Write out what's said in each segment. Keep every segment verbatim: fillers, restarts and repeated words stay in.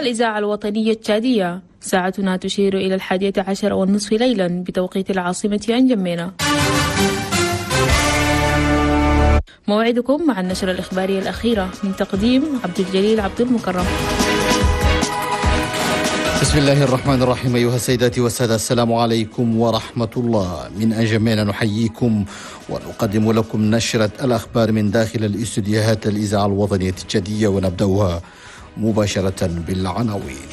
الإذاعة الوطنية التشادية. ساعتنا تشير إلى الحادية عشر والنصف ليلا بتوقيت العاصمة أنجمينا. موعدكم مع النشرة الإخبارية الأخيرة من تقديم عبد الجليل عبد المكرم. بسم الله الرحمن الرحيم. أيها السيدات والسادة، السلام عليكم ورحمة الله. من أنجمينا نحييكم ونقدم لكم نشرة الأخبار من داخل الاستديوهات الإذاعة الوطنية التشادية، ونبدأها مباشرة بالعناوين.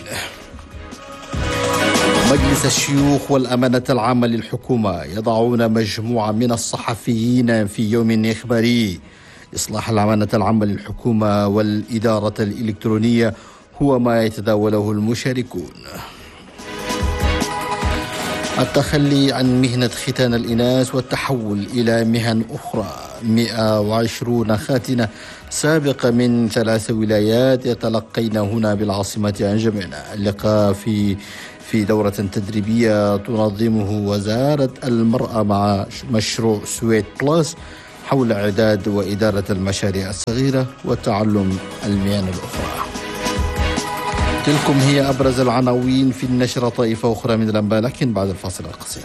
مجلس الشيوخ والأمانة العامة للحكومة يضعون مجموعة من الصحفيين في يوم إخباري. إصلاح الأمانة العامة للحكومة والإدارة الإلكترونية هو ما يتداوله المشاركون. التخلي عن مهنة ختان الإناث والتحول إلى مهن أخرى. مئة وعشرين خاتنة سابقة من ثلاث ولايات يتلقين هنا بالعاصمة أنجمينا. اللقاء في في دورة تدريبية تنظمه وزارة المرأة مع مشروع سويت بلس حول إعداد وإدارة المشاريع الصغيرة وتعلم المهن الأخرى. تلكم هي أبرز العناوين في النشرة. طائفة أخرى من الأنباء لكن بعد الفاصل القصير.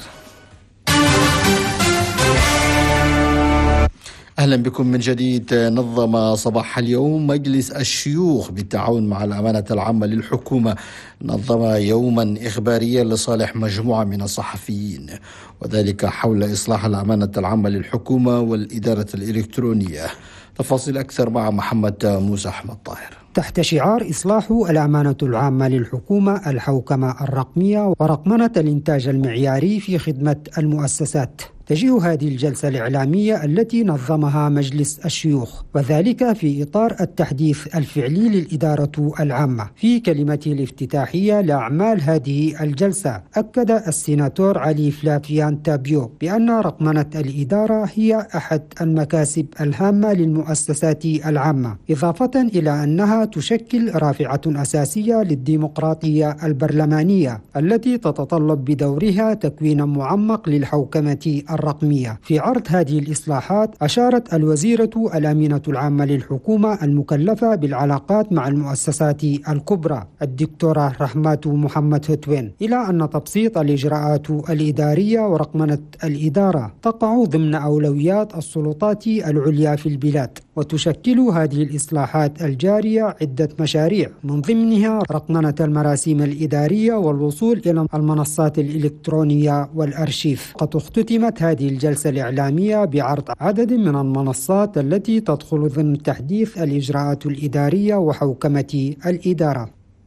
أهلا بكم من جديد. نظم صباح اليوم مجلس الشيوخ بالتعاون مع الأمانة العامة للحكومة نظم يوما إخباريا لصالح مجموعة من الصحفيين، وذلك حول إصلاح الأمانة العامة للحكومة والإدارة الإلكترونية. تفاصيل أكثر مع محمد موسى أحمد طاهر. تحت شعار إصلاح الأمانة العامة للحكومة، الحوكمة الرقمية ورقمنة الإنتاج المعياري في خدمة المؤسسات، تجيء هذه الجلسة الإعلامية التي نظمها مجلس الشيوخ، وذلك في إطار التحديث الفعلي للإدارة العامة. في كلمته الافتتاحية لأعمال هذه الجلسة، أكد السيناتور علي فلافيان تابيو بأن رقمنة الإدارة هي أحد المكاسب الهامة للمؤسسات العامة، إضافة إلى أنها تشكل رافعة أساسية للديمقراطية البرلمانية التي تتطلب بدورها تكوين معمق للحوكمة الرقمية. في عرض هذه الإصلاحات أشارت الوزيرة الأمينة العامة للحكومة المكلفة بالعلاقات مع المؤسسات الكبرى الدكتورة رحمات محمد هتوين إلى أن تبسيط الإجراءات الإدارية ورقمنة الإدارة تقع ضمن أولويات السلطات العليا في البلاد، وتشكل هذه الإصلاحات الجارية عدة مشاريع من ضمنها رقمنة المراسيم الإدارية والوصول إلى المنصات الإلكترونية والأرشيف. قد اختتمت هذه الجلسة الإعلامية بعرض عدد من المنصات التي تدخل ضمن تحديث الإجراءات الإدارية وحوكمة الإدارة.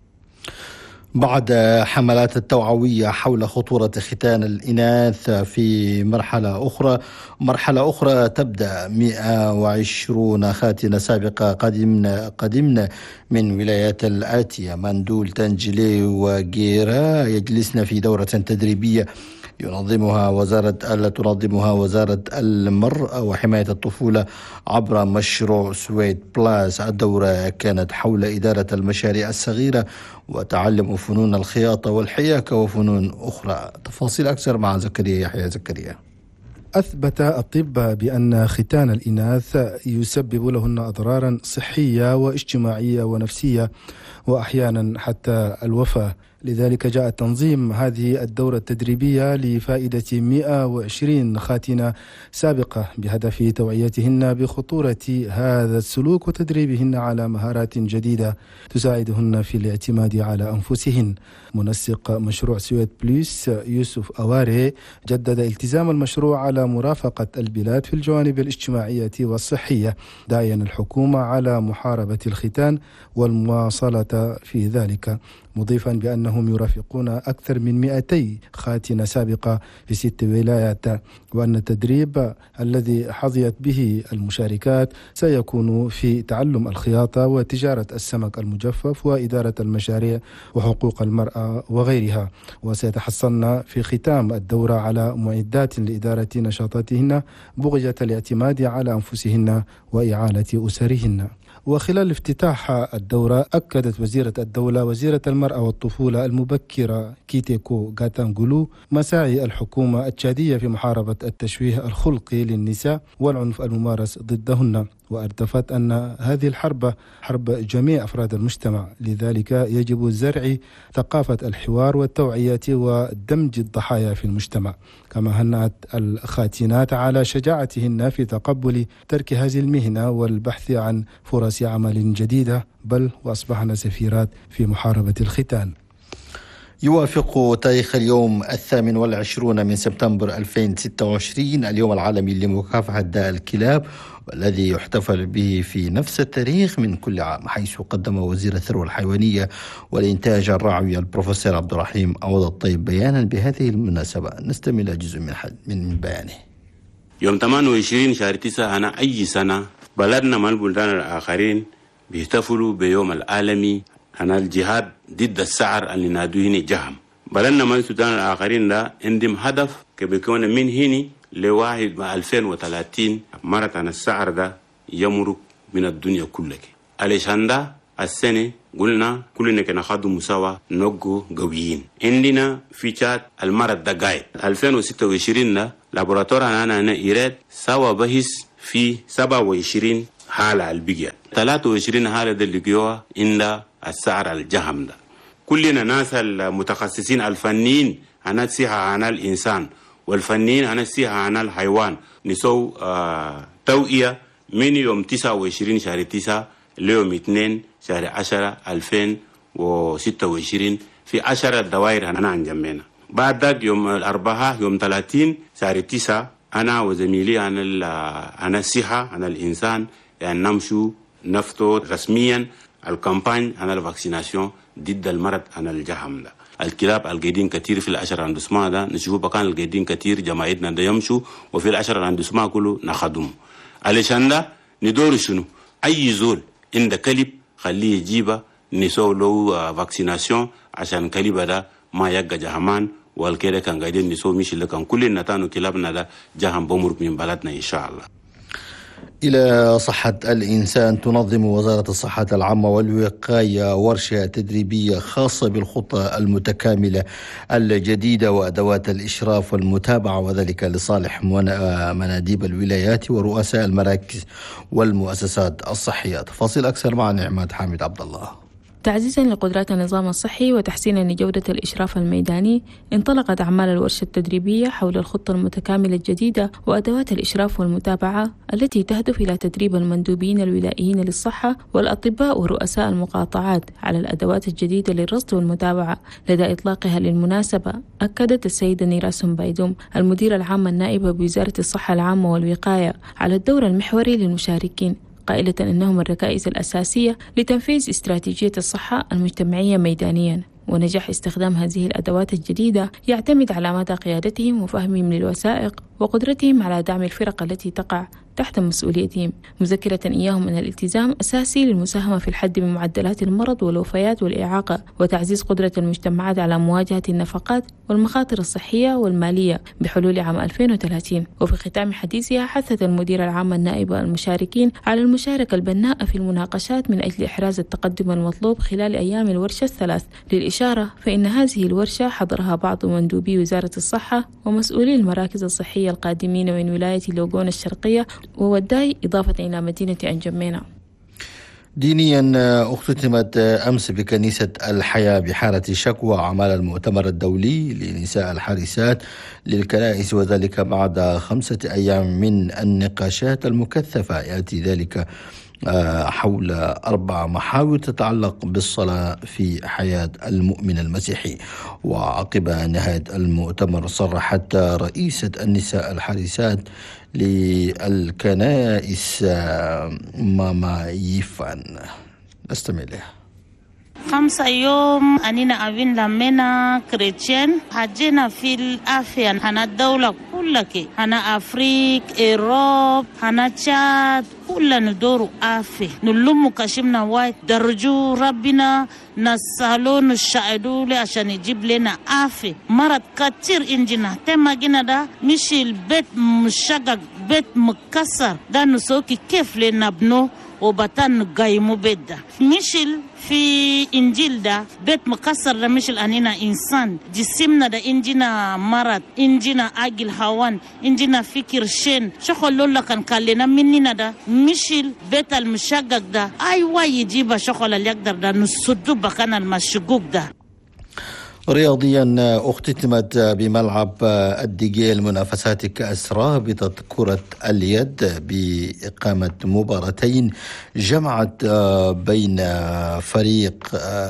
بعد حملات التوعوية حول خطورة ختان الإناث في مرحلة أخرى مرحلة أخرى تبدأ. مئة وعشرين خاتنة سابقة قدمنا قدمنا من ولايات الآتية: مندول، تنجلي وغيرا، يجلسن في دورة تدريبية ينظمها وزارة تنظمها وزارة المرأة وحماية الطفولة عبر مشروع سويت بلاس. الدورة كانت حول إدارة المشاريع الصغيرة وتعلم فنون الخياطة والحياكة وفنون أخرى. تفاصيل أكثر مع زكريا يحيى زكريا. أثبت الطب بأن ختان الإناث يسبب لهن أضرارا صحية واجتماعية ونفسية وأحيانا حتى الوفاة. لذلك جاء تنظيم هذه الدورة التدريبية لفائدة مئة وعشرين خاتنة سابقة بهدف توعيتهن بخطورة هذا السلوك وتدريبهن على مهارات جديدة تساعدهن في الاعتماد على أنفسهن. منسق مشروع سويت بلس يوسف أواري جدد التزام المشروع على مرافقة البلاد في الجوانب الاجتماعية والصحية، داعيا الحكومة على محاربة الختان والمواصلة في ذلك، مضيفا بأنهم يرافقون أكثر من مئتي خاتنة سابقة في ست ولايات، وأن التدريب الذي حظيت به المشاركات سيكون في تعلم الخياطة وتجارة السمك المجفف وإدارة المشاريع وحقوق المرأة وغيرها، وسيتحصلن في ختام الدورة على معدات لإدارة نشاطاتهن بغية الاعتماد على أنفسهن وإعالة أسرهن. وخلال افتتاح الدورة أكدت وزيرة الدولة وزيرة المرأة والطفولة المبكرة كيتيكو غاتانغولو مساعي الحكومة التشادية في محاربة التشويه الخلقي للنساء والعنف الممارس ضدهن، وأردفت أن هذه الحرب حرب جميع أفراد المجتمع، لذلك يجب زرع ثقافة الحوار والتوعية ودمج الضحايا في المجتمع. كما هنأت الخاتنات على شجاعتهن في تقبل ترك هذه المهنة والبحث عن فرص عمل جديدة، بل وأصبحن سفيرات في محاربة الختان. يوافق تاريخ اليوم الثامن والعشرون من سبتمبر ألفين وستة وعشرين اليوم العالمي لمكافحة داء الكلاب، والذي يحتفل به في نفس التاريخ من كل عام، حيث قدم وزير الثروة الحيوانية والإنتاج الرعوي البروفيسور عبد الرحيم عوض الطيب بيانا بهذه المناسبة. نستمع إلى جزء من من بيانه. يوم ثمانية وعشرين شهر تسعة أنا أي سنة بلدنا مع البلدان الآخرين بيحتفلوا بيوم العالمي عن الجهاد ضد السعر اللي نادوه جهم. بلدنا مع السودان الآخرين ده عندهم هدف كبيكون من هنا لواحد مع ألفين وثلاثين مرة عن السعر ده يمرق من الدنيا كلها. علشان ده السنة قلنا كلنا كنا خدوا مساواة نقو قويين. عندنا فيتشات المرض ده قايد ألفين وستة وعشرين ده لابوراتورنا أنا أنا إيراد سوا بحث في سبعة وعشرين حالة البقية ثلاثة وعشرين حالة اللي جوا عند السعر الجهم ده. كلنا ناس المتخصصين الفنيين عن الصحة عن الإنسان والفنيين عن الصحة عن الحيوان نسو آه توئية من يوم تسعة وعشرين شهر تسعة ليوم اثنين شهر عشرة ألفين وستة وعشرين في عشرة دوائر أنا عن جمعنا. بعد ذلك يوم الأربعاء يوم ثلاثين شهر تسعة أنا وزميلي عن عن الصحة عن الإنسان يعني نمشوا نفتو رسميا الكامباني عن الفاكسيناسيون ضد المرض عن الجهم ده. الكلاب القاعدين كثير في العشر عند اسماء ده نشوفوا بكان القاعدين كثير جماعتنا ده يمشوا وفي العشر عند اسماء كله نخدم. علشان ده ندور شنو أي زول عند كلب خليه يجيبه نسوي له فاكسيناسيون عشان كلبه ده ما يبقى جهمان، والكده كان قاعدين نسوي مش اللي كان كل النتانو كلابنا ده جهم بمرق من بلدنا إن شاء الله. إلى صحة الإنسان، تنظم وزارة الصحة العامة والوقاية ورشة تدريبية خاصة بالخطة المتكاملة الجديدة وأدوات الإشراف والمتابعة، وذلك لصالح مناديب الولايات ورؤساء المراكز والمؤسسات الصحية. تفاصيل أكثر مع نعمات حامد عبد الله. تعزيزا لقدرات النظام الصحي وتحسينا لجودة الإشراف الميداني، انطلقت أعمال الورشة التدريبية حول الخطة المتكاملة الجديدة وأدوات الإشراف والمتابعة التي تهدف إلى تدريب المندوبين الولائيين للصحة والأطباء ورؤساء المقاطعات على الأدوات الجديدة للرصد والمتابعة. لدى إطلاقها للمناسبة، أكدت السيدة نيراس بايدوم المديرة العامة النائبة بوزارة الصحة العامة والوقاية على الدور المحوري للمشاركين، قائلة أنهم الركائز الأساسية لتنفيذ استراتيجية الصحة المجتمعية ميدانياً. ونجاح استخدام هذه الأدوات الجديدة يعتمد على مدى قيادتهم وفهمهم للوثائق وقدرتهم على دعم الفرق التي تقع تحت مسؤوليتهم، مذكرة إياهم أن الالتزام أساسي للمساهمة في الحد من معدلات المرض والوفيات والإعاقة وتعزيز قدرة المجتمعات على مواجهة النفقات والمخاطر الصحية والمالية بحلول عام ألفين وثلاثين. وفي ختام حديثها حثت المديرة العامة النائبة المشاركين على المشاركة البناءة في المناقشات من أجل إحراز التقدم المطلوب خلال أيام الورشة الثلاث. للإشارة فإن هذه الورشة حضرها بعض مندوبي وزارة الصحة ومسؤولي المراكز الصحية القادمين من ولاية لوغون الشرقية ووداي، إضافة إلى مدينة أنجمينا. دينيا، اختتمت أمس بكنيسة الحياة بحارة شكوى أعمال المؤتمر الدولي لنساء الحارسات للكنائس، وذلك بعد خمسة أيام من النقاشات المكثفة. يأتي ذلك حول أربع محاور تتعلق بالصلاة في حياة المؤمن المسيحي. وعقب نهاية المؤتمر صرحت رئيسة النساء الحارسات للكنائس ماما يفان، نستمع لها. خمسة يوم أننا أبين لمنا كريتشين حجينا في الأفيا هنا الدولة كلها، هنا أفريق إيروب هنا تشاد كلنا ندور أفي نلوم كشمنا وايد درجو ربنا نسألو نشاهدو لي عشان يجيب لنا أفي مرض كتير إنجنا تما جينا ده مشي البيت مشقق بيت مكسر ده نسوكي كيف لنا بنو وبتن قايمو بيت ده مشل في إنجيل ده بيت مكسر ده مشل أنينا إنسان جسمنا ده إنجينا مرض إنجينا أجل هوان إنجينا فكر شين شخل لولا كان كلنا مننا ده مشل بيت المشقق ده أيوة يجيب شخل اللي يقدر ده نسدو بكان المشقوق ده. رياضيا اختتمت بملعب الديجيل منافسات كأس رابطة كرة اليد بإقامة مباراتين جمعت بين فريق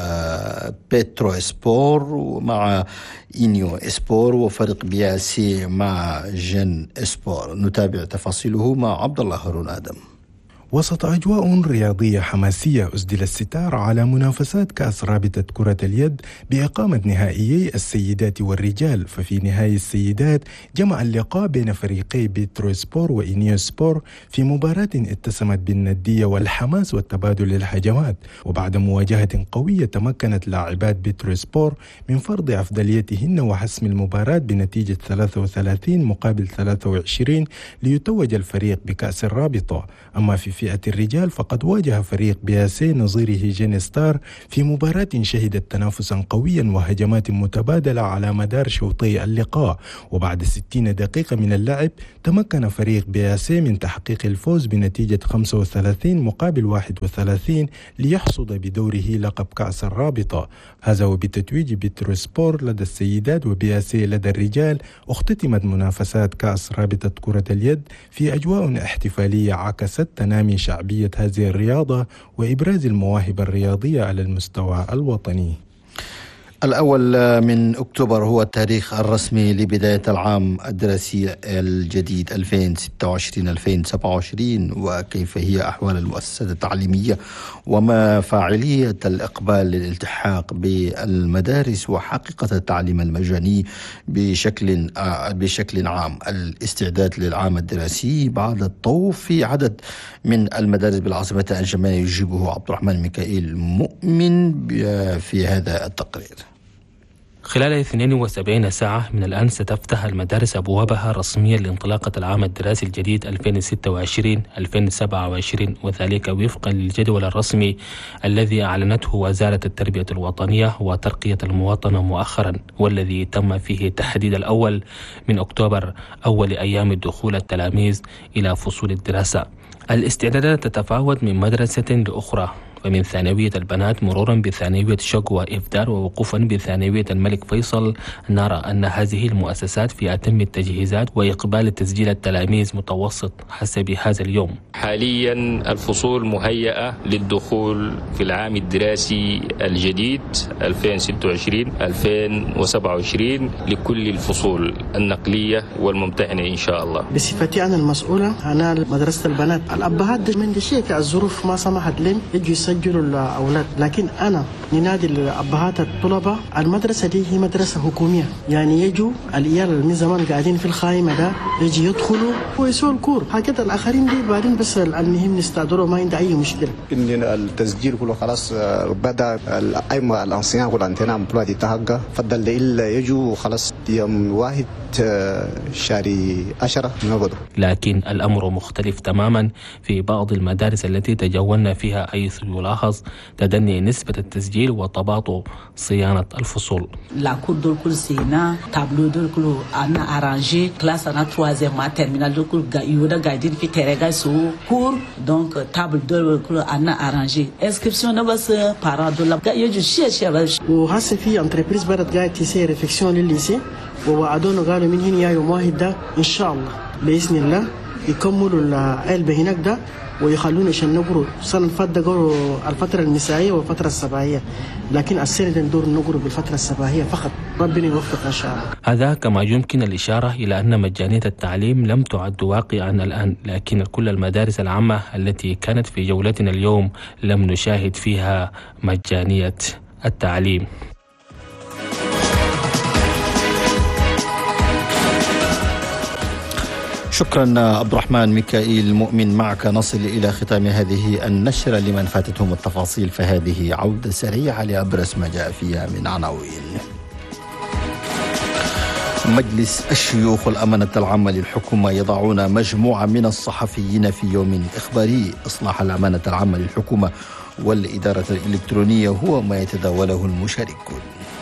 بيترو اسبور مع إنيو اسبور وفريق بياسي مع جن اسبور. نتابع تفاصيله مع عبد الله هارون آدم. وسط أجواء رياضية حماسية أسدل الستار على منافسات كأس رابطة كرة اليد بإقامة نهائيي السيدات والرجال. ففي نهائي السيدات جمع اللقاء بين فريقي بيترو سبور وإنيو سبور في مباراة اتسمت بالندية والحماس والتبادل الهجمات. وبعد مواجهة قوية تمكنت لاعبات بيترو سبور من فرض أفضليتهن وحسم المباراة بنتيجة ثلاثة وثلاثين مقابل ثلاثة وعشرين ليتوج الفريق بكأس الرابطة. أما في فئة الرجال فقد واجه فريق بياسي نظيره جين ستار في مباراة شهدت تنافسا قويا وهجمات متبادلة على مدار شوطي اللقاء. وبعد ستين دقيقة من اللعب تمكن فريق بياسي من تحقيق الفوز بنتيجة خمسة وثلاثين مقابل واحد وثلاثين ليحصد بدوره لقب كأس الرابطة. هذا وبتتويج بيترو سبور لدى السيدات وبياسي لدى الرجال. اختتمت منافسات كأس رابطة كرة اليد في أجواء احتفالية عكست تنامي شعبية هذه الرياضة وإبراز المواهب الرياضية على المستوى الوطني. الأول من أكتوبر هو التاريخ الرسمي لبداية العام الدراسي الجديد ألفين وستة وعشرين ألفين وسبعة وعشرين، وكيف هي أحوال المؤسسات التعليمية وما فاعلية الإقبال للالتحاق بالمدارس وحقيقة التعليم المجاني بشكل بشكل عام. الاستعداد للعام الدراسي بعد الطوف في عدد من المدارس بالعاصمة الجمالية يجيبه عبد الرحمن ميكائيل مؤمن في هذا التقرير. خلال اثنين وسبعين ساعة من الآن ستفتح المدارس أبوابها رسميا لانطلاقة العام الدراسي الجديد ألفين وستة وعشرين ألفين وسبعة وعشرين، وذلك وفقا للجدول الرسمي الذي أعلنته وزارة التربية الوطنية وترقية المواطنة مؤخرا، والذي تم فيه تحديد الأول من أكتوبر أول أيام دخول التلاميذ إلى فصول الدراسة. الاستعدادات تتفاوت من مدرسة لأخرى، ومن ثانوية البنات مرورا بثانوية شقوة إفدار ووقوفا بثانوية الملك فيصل، نرى أن هذه المؤسسات في أتم التجهيزات وإقبال تسجيل التلاميذ متوسط حسب هذا اليوم. حاليا الفصول مهيئة للدخول في العام الدراسي الجديد ألفين وستة وعشرين ألفين وسبعة وعشرين لكل الفصول النقلية والممتحنة إن شاء الله. بصفتي أنا المسؤولة، أنا مدرسة البنات، الأبهات من الشيء الظروف ما سمحت لهم يجوا يسجلوا الأولاد، لكن أنا ننادي الأبهات الطلبة المدرسة دي هي مدرسة حكومية، يعني يجوا العيال من زمان قاعدين في الخائمة ده يجي يدخلوا ويسووا الكور، هكذا الآخرين دي بعدين بس المهم نستعدلوا ما عندي أي مشكلة. إن التسجيل كله خلاص بدأ، الأيمة الأنسيان كله عندنا مبلغ تهجى، فضل إلا يجوا خلاص يوم واحد شهر عشرة نقدر. لكن الأمر مختلف تماما في بعض المدارس التي تجولنا فيها، حيث يلاحظ تدني نسبة التسجيل وتباطؤ صيانة الفصول. La cour de cour sena tableau de cour ana arrangé classe ana troisième ma terminale de cour yoda gaidin fi terega so cour donc table de cour ana arrangé inscription na bas parents de la يجوا شيء شيء. وهسه في انتربريز بدت قاعد تسير ريفلكسيون للليسي، ووعدونا قالوا من هنا يوم واحد ده ان شاء الله باذن الله يكملوا العلبه هناك ده ويخلونا عشان نقروا. السنه اللي فاتت قروا الفتره المسائيه والفتره الصباحيه، لكن السنه دي ندور نقروا بالفتره الصباحيه فقط. ربنا يوفق ان شاء الله. هذا كما يمكن الاشاره الى ان مجانيه التعليم لم تعد واقعا الان، لكن كل المدارس العامه التي كانت في جولتنا اليوم لم نشاهد فيها مجانيه التعليم. شكرا عبد الرحمن ميكائيل مؤمن. معك نصل إلى ختام هذه النشرة. لمن فاتتهم التفاصيل فهذه عودة سريعة لأبرز ما جاء فيها من عناوين. مجلس الشيوخ والأمانة العامة للحكومة يضعون مجموعة من الصحفيين في يوم إخباري. إصلاح الأمانة العامة للحكومة والإدارة الإلكترونية هو ما يتداوله المشاركون.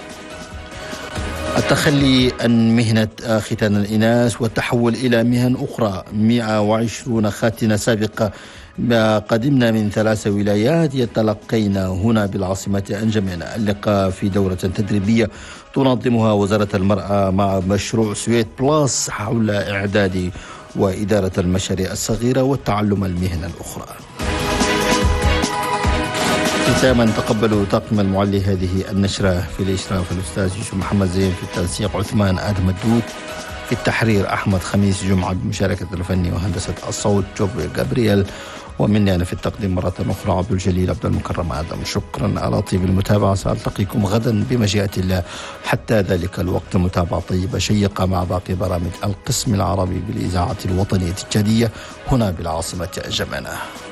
التخلي عن مهنة ختان الإناث والتحول إلى مهن أخرى. مئة وعشرين خاتنة سابقة قدمنا من ثلاث ولايات يتلقين هنا بالعاصمة أنجمينا. اللقاء في دورة تدريبية تنظمها وزارة المرأة مع مشروع سويت بلاس حول إعداد وإدارة المشاريع الصغيرة والتعلم المهنة الأخرى. ختاما تقبلوا طاقم المعلي هذه النشرة. في الإشراف الأستاذ يوسف محمد زين، في التنسيق عثمان آدم الدود، في التحرير أحمد خميس جمعة بمشاركة الفني وهندسة الصوت جوبري جابرييل، ومني أنا في التقديم مرة أخرى عبد الجليل عبد المكرم آدم. شكرا على طيب المتابعة. سألتقيكم غدا بمشيئة الله. حتى ذلك الوقت متابعة طيبة شيقة مع باقي برامج القسم العربي بالإذاعة الوطنية الجديدة هنا بالعاصمة أنجمينا.